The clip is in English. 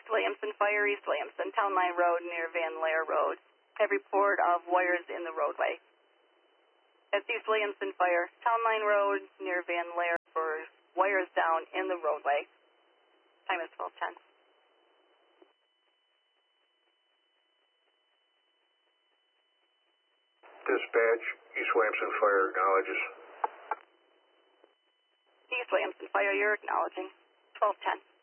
Williamson Fire, East Williamson, Town Line Road near Van Lair Road. Have report of wires in the roadway. That's East Williamson Fire, Town Line Road near Van Lair for wires down in the roadway. Time is 12:10. Dispatch, East Williamson Fire acknowledges. East Williamson Fire, you're acknowledging. 12:10.